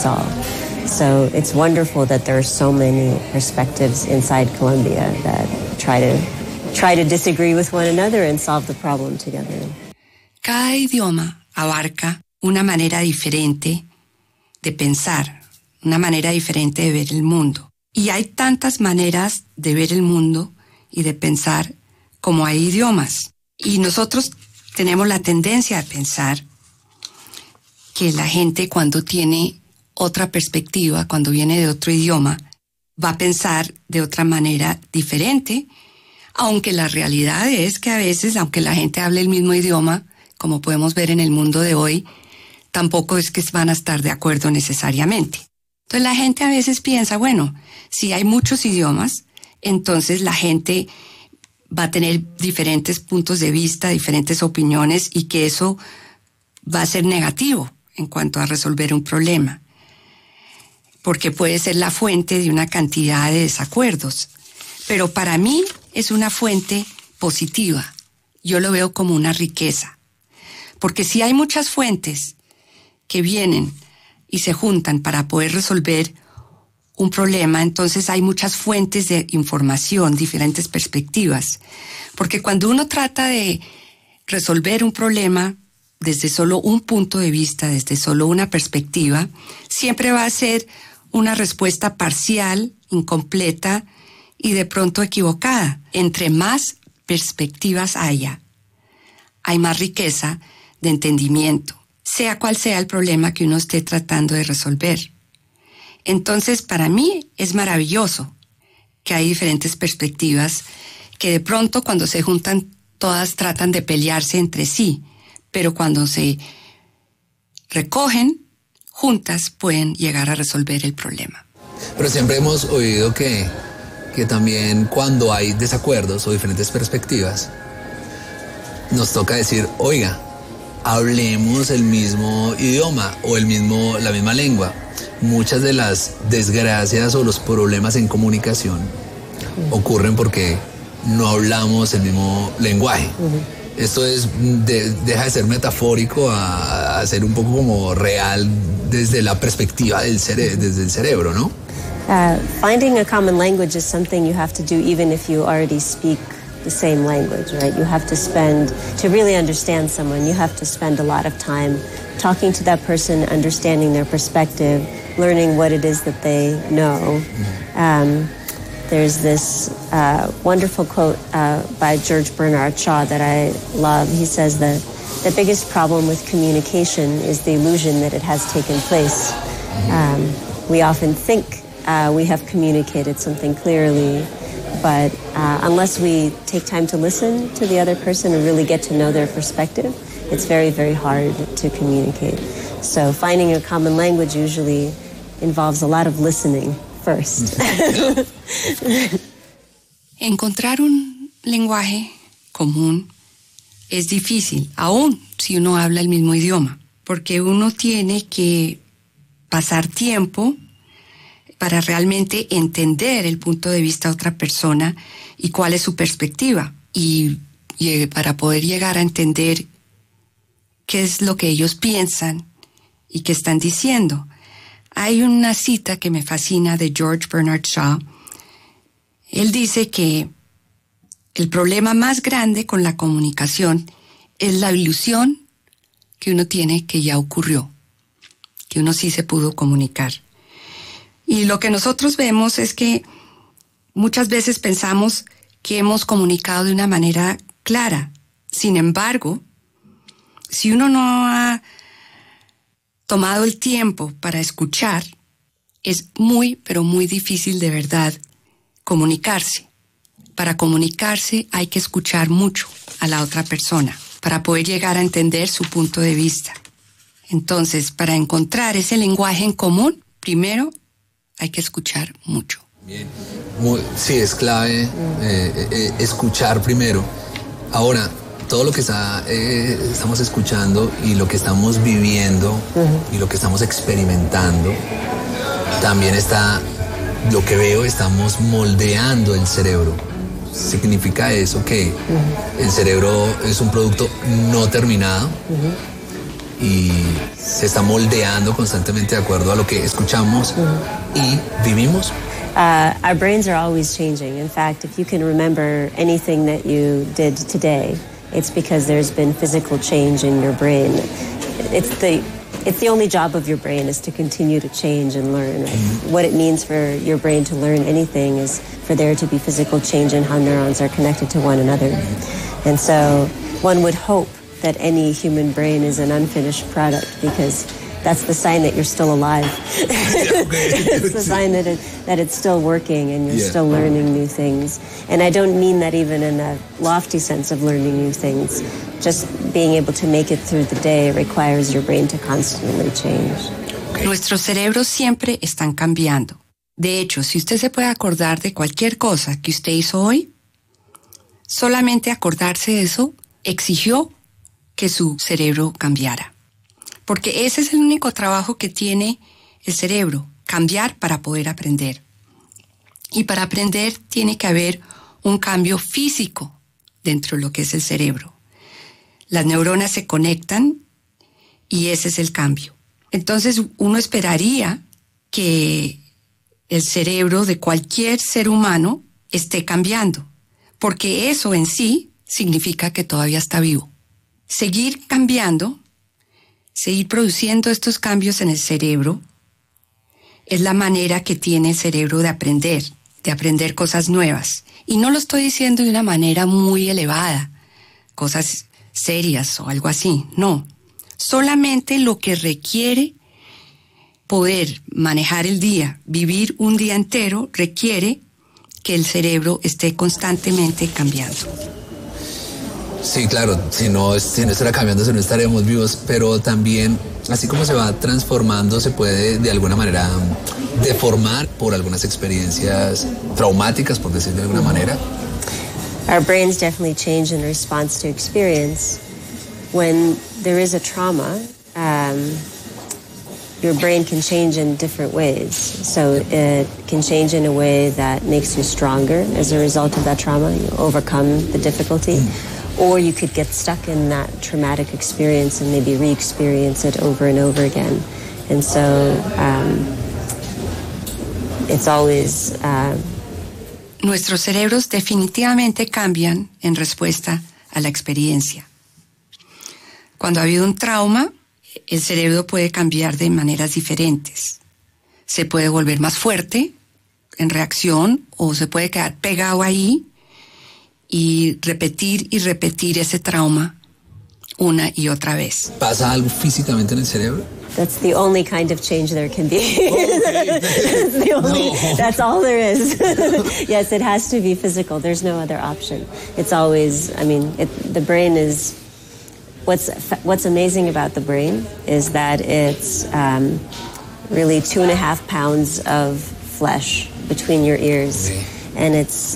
all. So it's wonderful that there are so many perspectives inside Colombia that try to disagree with one another and solve the problem together. Cada idioma abarca una manera diferente de pensar, una manera diferente de ver el mundo. Y hay tantas maneras de ver el mundo y de pensar como hay idiomas. Y nosotros tenemos la tendencia a pensar que la gente cuando tiene otra perspectiva, cuando viene de otro idioma, va a pensar de otra manera diferente, aunque la realidad es que a veces, aunque la gente hable el mismo idioma, como podemos ver en el mundo de hoy, tampoco es que van a estar de acuerdo necesariamente. Entonces la gente a veces piensa, bueno, si hay muchos idiomas, entonces la gente va a tener diferentes puntos de vista, diferentes opiniones, y que eso va a ser negativo en cuanto a resolver un problema, porque puede ser la fuente de una cantidad de desacuerdos. Pero para mí es una fuente positiva. Yo lo veo como una riqueza. Porque si hay muchas fuentes que vienen y se juntan para poder resolver un problema, entonces hay muchas fuentes de información, diferentes perspectivas. Porque cuando uno trata de resolver un problema desde solo un punto de vista, desde solo una perspectiva, siempre va a ser una respuesta parcial, incompleta y de pronto equivocada. Entre más perspectivas haya, hay más riqueza de entendimiento, sea cual sea el problema que uno esté tratando de resolver. Entonces, para mí es maravilloso que hay diferentes perspectivas que de pronto cuando se juntan todas tratan de pelearse entre sí, pero cuando se recogen juntas pueden llegar a resolver el problema. Pero siempre hemos oído que también cuando hay desacuerdos o diferentes perspectivas, nos toca decir, oiga, hablemos el mismo idioma o la misma lengua. Muchas de las desgracias o los problemas en comunicación ocurren porque no hablamos el mismo lenguaje. Esto deja de ser metafórico a ser un poco como real desde la perspectiva desde el cerebro, ¿no? Finding a common language is something you have to do even if you already speak the same language, right? You have to really understand someone, you have to spend a lot of time talking to that person, understanding their perspective, learning what it is that they know. There's this wonderful quote by George Bernard Shaw that I love. He says that the biggest problem with communication is the illusion that it has taken place. We often think we have communicated something clearly, but unless we take time to listen to the other person and really get to know their perspective, it's very, very hard to communicate. So finding a common language usually involves a lot of listening first. Encontrar un lenguaje común es difícil, aún si uno habla el mismo idioma, porque uno tiene que pasar tiempo para realmente entender el punto de vista de otra persona y cuál es su perspectiva, y para poder llegar a entender qué es lo que ellos piensan y qué están diciendo. Hay una cita que me fascina de George Bernard Shaw. Él dice que el problema más grande con la comunicación es la ilusión que uno tiene que ya ocurrió, que uno sí se pudo comunicar. Y lo que nosotros vemos es que muchas veces pensamos que hemos comunicado de una manera clara. Sin embargo, si uno no ha tomado el tiempo para escuchar, es muy, pero muy difícil de verdad comunicarse. Para comunicarse hay que escuchar mucho a la otra persona para poder llegar a entender su punto de vista. Entonces, para encontrar ese lenguaje en común, primero hay que escuchar mucho. Bien. Sí, es clave escuchar primero. Ahora, todo lo que estamos escuchando y lo que estamos viviendo y lo que estamos experimentando, también lo que veo, estamos moldeando el cerebro. Significa eso que el cerebro es un producto no terminado y se está moldeando constantemente de acuerdo a lo que escuchamos y vivimos. Our brains are always changing. In fact, if you can remember anything that you did today, it's because there's been physical change in your brain. It's the only job of your brain is to continue to change and learn. Right? What it means for your brain to learn anything is for there to be physical change in how neurons are connected to one another. And so one would hope that any human brain is an unfinished product because that's the sign that you're still alive. It's the sign that it's still working and you're still learning new things. And I don't mean that even in a lofty sense of learning new things. Just being able to make it through the day requires your brain to constantly change. Nuestros cerebros siempre están cambiando. De hecho, si usted se puede acordar de cualquier cosa que usted hizo hoy, solamente acordarse de eso exigió que su cerebro cambiara. Porque ese es el único trabajo que tiene el cerebro, cambiar para poder aprender. Y para aprender tiene que haber un cambio físico dentro de lo que es el cerebro. Las neuronas se conectan y ese es el cambio. Entonces uno esperaría que el cerebro de cualquier ser humano esté cambiando, porque eso en sí significa que todavía está vivo. Seguir cambiando, seguir produciendo estos cambios en el cerebro, es la manera que tiene el cerebro de aprender cosas nuevas. Y no lo estoy diciendo de una manera muy elevada, cosas serias o algo así, no. Solamente lo que requiere poder manejar el día, vivir un día entero, requiere que el cerebro esté constantemente cambiando. Sí, claro, si no estuviera cambiando, no estaremos vivos, pero también, así como se va transformando, se puede de alguna manera deformar por algunas experiencias traumáticas, por decir de alguna manera. Our brains definitely change in response to experience. When there is a trauma, your brain can change in different ways. So it can change in a way that makes you stronger as a result of that trauma. You overcome the difficulty. Or you could get stuck in that traumatic experience and maybe re-experience it over and over again. And so it's always... Nuestros cerebros definitivamente cambian en respuesta a la experiencia. Cuando ha habido un trauma, el cerebro puede cambiar de maneras diferentes. Se puede volver más fuerte en reacción o se puede quedar pegado ahí y repetir ese trauma una y otra vez. ¿Pasa algo físicamente en el cerebro? That's the only kind of change there can be. That's all there is. Yes, it has to be physical. There's no other option. It's always, the brain is, what's amazing about the brain is that it's really 2.5 pounds of flesh between your ears. Okay. And it's,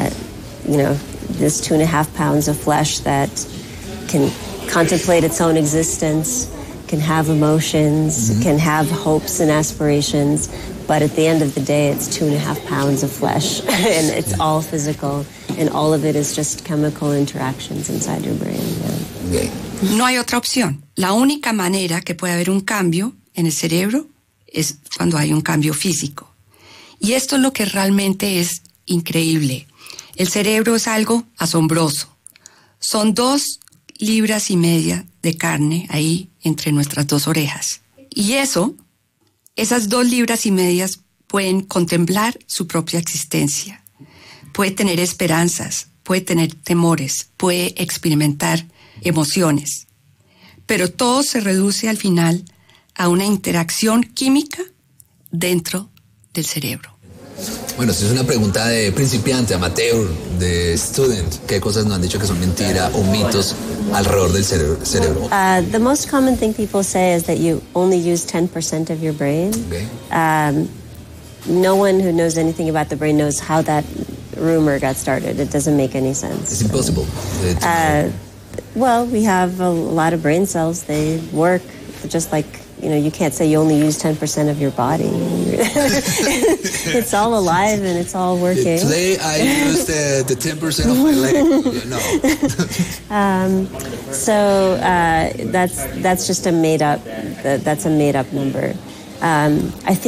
this 2.5 pounds of flesh that can contemplate its own existence, can have emotions, can have hopes and aspirations, but at the end of the day, it's 2.5 pounds of flesh, and it's all physical, and all of it is just chemical interactions inside your brain. Yeah. Okay. No hay otra opción. La única manera que puede haber un cambio en el cerebro es cuando hay un cambio físico. Y esto es lo que realmente es increíble. El cerebro es algo asombroso. Son 2,5 libras de carne ahí entre nuestras 2 orejas. Y esas 2,5 libras pueden contemplar su propia existencia. Puede tener esperanzas, puede tener temores, puede experimentar emociones. Pero todo se reduce al final a una interacción química dentro del cerebro. Bueno, si es una pregunta de principiante, amateur, de student, ¿qué cosas nos han dicho que son mentira o mitos alrededor del cerebro? The most common thing people say is that you only use 10% of your brain. Okay. No one who knows anything about the brain knows how that rumor got started. It doesn't make any sense. It's impossible. Well, we have a lot of brain cells. They work just like you can't say you only use 10% of your body. It's all alive and it's all working. Today I used the 10% of my leg. No. So that's just a made up. That's a made up number. I think.